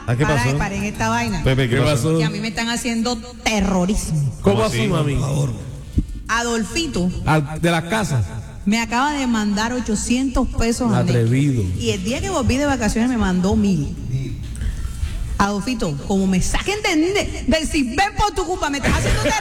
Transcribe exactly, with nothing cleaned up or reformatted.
¿A qué pasó? Para, paren esta vaina. Pepe, ¿qué, ¿qué pasó? Que a mí me están haciendo terrorismo. ¿Cómo así, mami? Por favor. Adolfito. Al, de la casa. Me acaba de mandar ochocientos pesos a Atrevido. Y el día que volví de vacaciones me mandó mil. Adolfito, como me saquen de, de, del Cisben por tu culpa, me estás haciendo terrorismo.